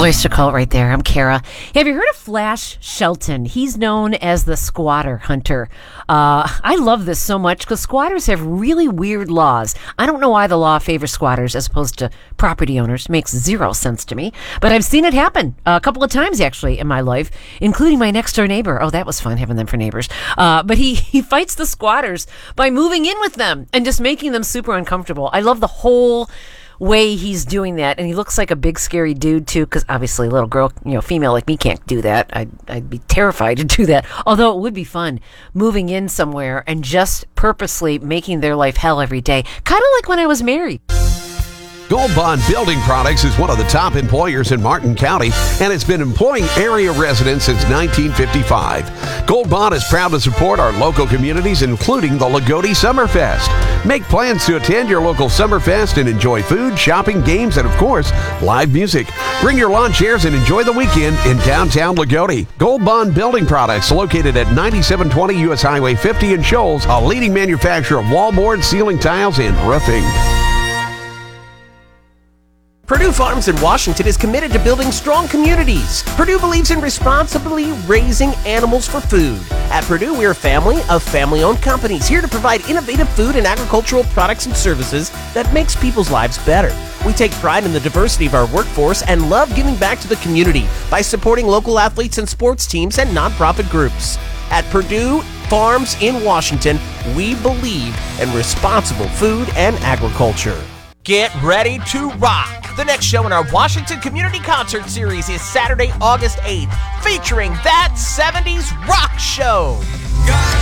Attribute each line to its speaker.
Speaker 1: Oyster Cult right there. I'm Kara. Have you heard of Flash Shelton? He's known as the squatter hunter. I love this so much because squatters have really weird laws. I don't know why the law favors squatters as opposed to property owners. Makes zero sense to me. But I've seen it happen a couple of times actually in my life, including my next door neighbor. Oh, that was fun having them for neighbors. But he fights the squatters by moving in with them and just making them super uncomfortable. I love the whole way he's doing that, and he looks like a big scary dude too, because obviously a little girl, female like me can't do that. I'd be terrified to do that, although it would be fun moving in somewhere and just purposely making their life hell every day, kind of like when I was married.
Speaker 2: Gold Bond Building Products is one of the top employers in Martin County and has been employing area residents since 1955. Gold Bond is proud to support our local communities, including the Lagodi Summerfest. Make plans to attend your local Summerfest and enjoy food, shopping, games, and of course, live music. Bring your lawn chairs and enjoy the weekend in downtown Lagodi. Gold Bond Building Products, located at 9720 U.S. Highway 50 in Shoals, a leading manufacturer of wallboard, ceiling tiles, and roofing.
Speaker 3: Purdue Farms in Washington is committed to building strong communities. Purdue believes in responsibly raising animals for food. At Purdue, we're a family of family-owned companies here to provide innovative food and agricultural products and services that makes people's lives better. We take pride in the diversity of our workforce and love giving back to the community by supporting local athletes and sports teams and nonprofit groups. At Purdue Farms in Washington, we believe in responsible food and agriculture. Get ready to rock! The next show in our Washington Community Concert Series is Saturday, August 8th, featuring That 70s Rock Show.